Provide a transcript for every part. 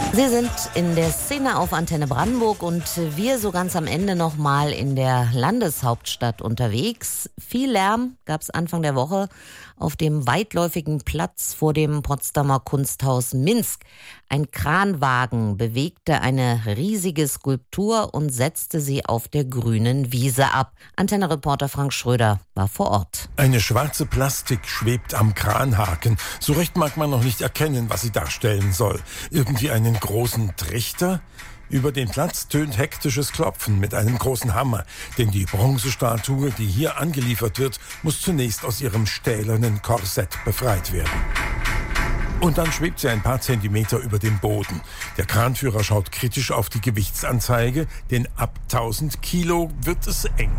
Sie sind in der Szene auf Antenne Brandenburg und wir so ganz am Ende nochmal in der Landeshauptstadt unterwegs. Viel Lärm gab es Anfang der Woche auf dem weitläufigen Platz vor dem Potsdamer Kunsthaus Minsk. Ein Kranwagen bewegte eine riesige Skulptur und setzte sie auf der grünen Wiese ab. Antenne-Reporter Frank Schröder war vor Ort. Eine schwarze Plastik schwebt am Kranhaken. So recht mag man noch nicht erkennen, was sie darstellen soll. Irgendwie einen großen Trichter? Über den Platz tönt hektisches Klopfen mit einem großen Hammer, denn die Bronzestatue, die hier angeliefert wird, muss zunächst aus ihrem stählernen Korsett befreit werden. Und dann schwebt sie ein paar Zentimeter über dem Boden. Der Kranführer schaut kritisch auf die Gewichtsanzeige, denn ab 1000 Kilo wird es eng.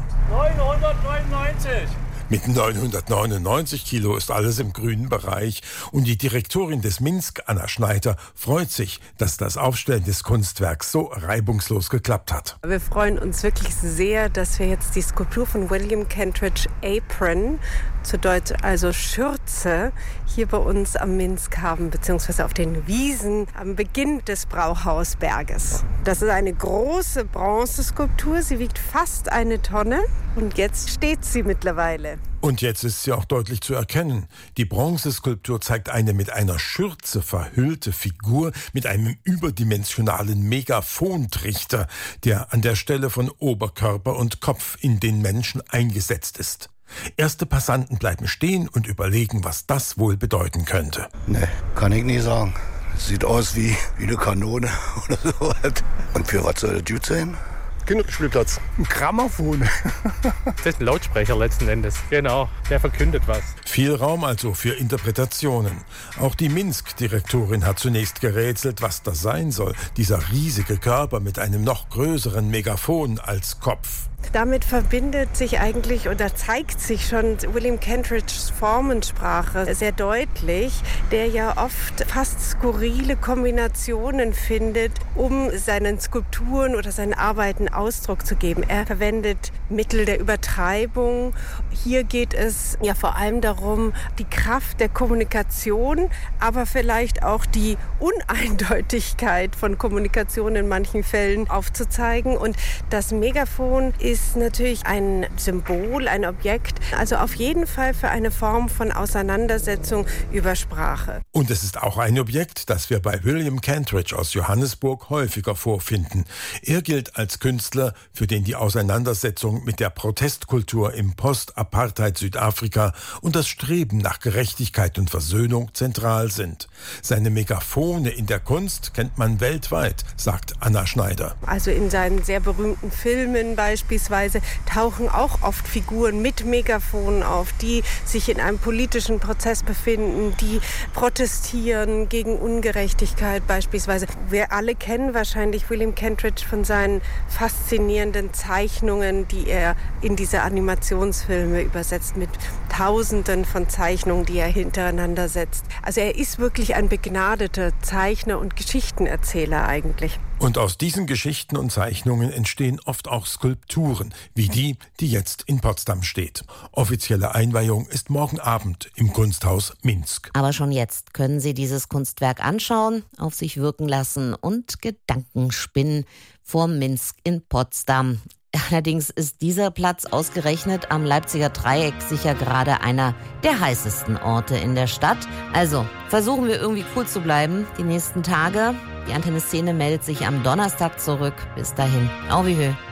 999! Mit 999 Kilo ist alles im grünen Bereich. Und die Direktorin des Minsk, Anna Schneider, freut sich, dass das Aufstellen des Kunstwerks so reibungslos geklappt hat. Wir freuen uns wirklich sehr, dass wir jetzt die Skulptur von William Kentridge Apron, zu Deutsch also Schürze, hier bei uns am Minsk haben, beziehungsweise auf den Wiesen am Beginn des Brauhausberges. Das ist eine große Bronzeskulptur, sie wiegt fast 1 Tonne und jetzt steht sie mittlerweile. Und jetzt ist sie auch deutlich zu erkennen. Die Bronzeskulptur zeigt eine mit einer Schürze verhüllte Figur mit einem überdimensionalen Megaphontrichter, der an der Stelle von Oberkörper und Kopf in den Menschen eingesetzt ist. Erste Passanten bleiben stehen und überlegen, was das wohl bedeuten könnte. Ne, kann ich nicht sagen. Sieht aus wie eine Kanone oder so. Und für was soll das gut sein? Kinderspielplatz. Ein Grammophon. Das ist ein Lautsprecher letzten Endes. Genau, der verkündet was. Viel Raum also für Interpretationen. Auch die Minsk-Direktorin hat zunächst gerätselt, was das sein soll. Dieser riesige Körper mit einem noch größeren Megaphon als Kopf. Damit verbindet sich eigentlich oder zeigt sich schon William Kentridges Formensprache sehr deutlich, der ja oft fast skurrile Kombinationen findet, um seinen Skulpturen oder seinen Arbeiten Ausdruck zu geben. Er verwendet Mittel der Übertreibung. Hier geht es ja vor allem darum, die Kraft der Kommunikation, aber vielleicht auch die Uneindeutigkeit von Kommunikation in manchen Fällen aufzuzeigen. Und das Megaphon ist natürlich ein Symbol, ein Objekt, also auf jeden Fall für eine Form von Auseinandersetzung über Sprache. Und es ist auch ein Objekt, das wir bei William Kentridge aus Johannesburg häufiger vorfinden. Er gilt als Künstler, für den die Auseinandersetzung mit der Protestkultur im Post-Apartheid-Südafrika und das Streben nach Gerechtigkeit und Versöhnung zentral sind. Seine Megaphone in der Kunst kennt man weltweit, sagt Anna Schneider. Also in seinen sehr berühmten Filmen beispielsweise tauchen auch oft Figuren mit Megafonen auf, die sich in einem politischen Prozess befinden, die protestieren gegen Ungerechtigkeit beispielsweise. Wir alle kennen wahrscheinlich William Kentridge von seinen faszinierenden Zeichnungen, die er in diese Animationsfilme übersetzt, mit Tausenden von Zeichnungen, die er hintereinander setzt. Also er ist wirklich ein begnadeter Zeichner und Geschichtenerzähler eigentlich. Und aus diesen Geschichten und Zeichnungen entstehen oft auch Skulpturen, wie die jetzt in Potsdam steht. Offizielle Einweihung ist morgen Abend im Kunsthaus Minsk. Aber schon jetzt können Sie dieses Kunstwerk anschauen, auf sich wirken lassen und Gedanken spinnen vor Minsk in Potsdam. Allerdings ist dieser Platz ausgerechnet am Leipziger Dreieck sicher gerade einer der heißesten Orte in der Stadt. Also versuchen wir irgendwie cool zu bleiben die nächsten Tage. Die Antenne Szene meldet sich am Donnerstag zurück. Bis dahin, auf Wiedersehen.